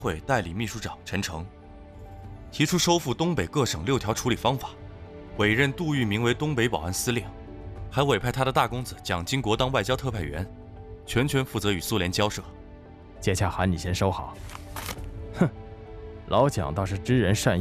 会代理秘书长陈诚，提出收复东北各省6条处理方法，委任杜聿明为东北保安司令，还委派他的大公子蒋经国当外交特派员，全权负责与苏联交涉。 接洽函你先收好。哼，老蒋倒是知人善